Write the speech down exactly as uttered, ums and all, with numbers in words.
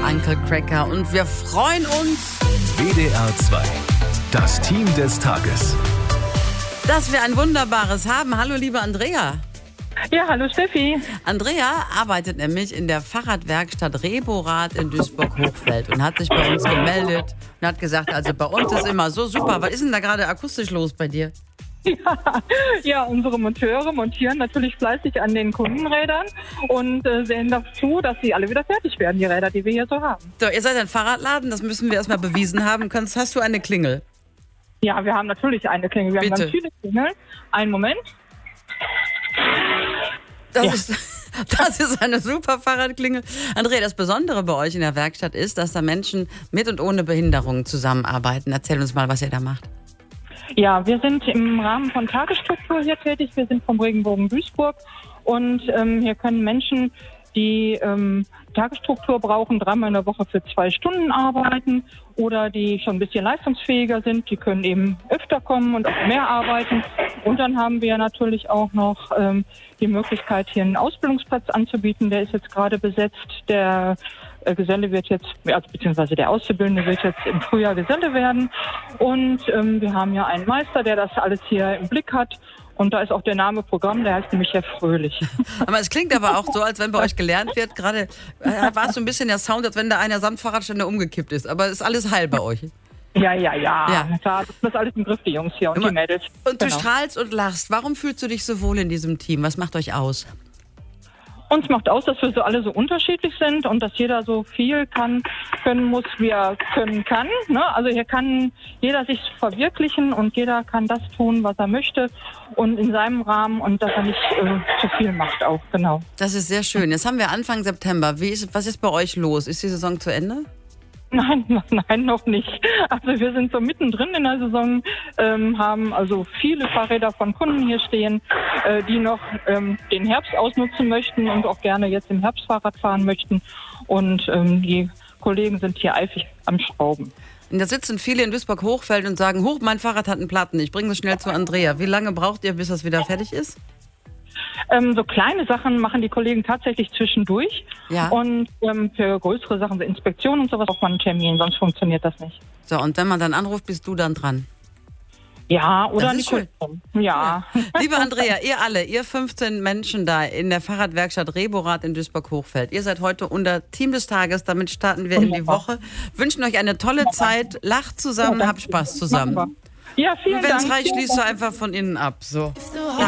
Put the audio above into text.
Uncle Cracker und wir freuen uns, W D R zwei, das Team des Tages. dass wir ein wunderbares haben. Hallo, liebe Andrea. Ja, hallo Steffi. Andrea arbeitet nämlich in der Fahrradwerkstatt Reborath in Duisburg-Hochfeld und hat sich bei uns gemeldet und hat gesagt, also bei uns ist immer so super. Was ist denn da gerade akustisch los bei dir? Ja, ja, unsere Monteure montieren natürlich fleißig an den Kundenrädern und äh, sehen dazu, dass sie alle wieder fertig werden, die Räder, die wir hier so haben. So, ihr seid ein Fahrradladen, das müssen wir erstmal bewiesen haben. Kannst, hast du eine Klingel? Ja, wir haben natürlich eine Klingel. Wir Bitte. haben ganz viele Klingeln. Einen Moment. Das, Ja. ist, das ist eine super Fahrradklingel. Andrea, das Besondere bei euch in der Werkstatt ist, dass da Menschen mit und ohne Behinderungen zusammenarbeiten. Erzähl uns mal, was ihr da macht. Ja, wir sind im Rahmen von Tagesstruktur hier tätig. Wir sind vom Regenbogen Duisburg und ähm, hier können Menschen, die ähm, Tagesstruktur brauchen, dreimal in der Woche für zwei Stunden arbeiten oder die schon ein bisschen leistungsfähiger sind, die können eben öfter kommen und auch mehr arbeiten. Und dann haben wir natürlich auch noch ähm, die Möglichkeit, hier einen Ausbildungsplatz anzubieten. Der ist jetzt gerade besetzt. Der äh, Geselle wird jetzt, also beziehungsweise der Auszubildende wird jetzt im Frühjahr Geselle werden. Und ähm, wir haben ja einen Meister, der das alles hier im Blick hat. Und da ist auch der Name Programm, der heißt nämlich Herr Fröhlich. Aber es klingt aber auch so, als wenn bei euch gelernt wird. Gerade äh, war es so ein bisschen der Sound, als wenn da einer samt Fahrradständer umgekippt ist. Aber ist alles heil bei euch. Ja, ja, ja. Ja. Klar, das ist alles im Griff, die Jungs hier und Immer- die Mädels. Und du Genau. strahlst und lachst. Warum fühlst du dich so wohl in diesem Team? Was macht euch aus? Uns macht aus, dass wir so alle so unterschiedlich sind und dass jeder so viel kann, können muss, wie er können kann. Ne? Also hier kann jeder sich verwirklichen und jeder kann das tun, was er möchte und in seinem Rahmen und dass er nicht äh, zu viel macht auch, genau. Das ist sehr schön. Jetzt haben wir Anfang September. Wie ist, was ist bei euch los? Ist die Saison zu Ende? Nein, nein, noch nicht. Also wir sind so mittendrin in der Saison, ähm, haben also viele Fahrräder von Kunden hier stehen, äh, die noch ähm, den Herbst ausnutzen möchten und auch gerne jetzt im Herbst Fahrrad fahren möchten. Und ähm, die Kollegen sind hier eifrig am Schrauben. Und da sitzen viele in Duisburg-Hochfeld und sagen, huch, mein Fahrrad hat einen Platten, ich bringe es schnell zu Andrea. Wie lange braucht ihr, bis das wieder fertig ist? Ähm, so kleine Sachen machen die Kollegen tatsächlich zwischendurch. Ja. Und ähm, für größere Sachen, wie Inspektionen und sowas, braucht man einen Termin, sonst funktioniert das nicht. So, und wenn man dann anruft, bist du dann dran. Ja, oder Das die ist schön. Kunden. Ja. Liebe Andrea, ihr alle, ihr fünfzehn Menschen da in der Fahrradwerkstatt Reborath in Duisburg-Hochfeld, ihr seid heute unser Team des Tages, damit starten wir in die Woche. Wünschen euch eine tolle Zeit, lacht zusammen, habt Spaß zusammen. Ja, vielen Und wenn Dank. es reicht, schließt du einfach von innen ab. So. Ja.